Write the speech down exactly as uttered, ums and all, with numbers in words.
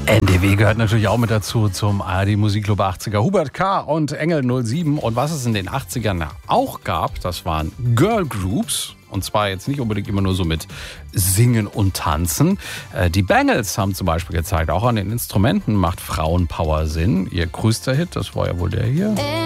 N D W gehört natürlich auch mit dazu zum A R D Musikclub achtziger. Hubert K. und Engel null sieben. Und was es in den achtzigern auch gab, das waren Girl Groups. Und zwar jetzt nicht unbedingt immer nur so mit Singen und Tanzen. Die Bangles haben zum Beispiel gezeigt, auch an den Instrumenten macht Frauenpower Sinn. Ihr größter Hit, das war ja wohl der hier.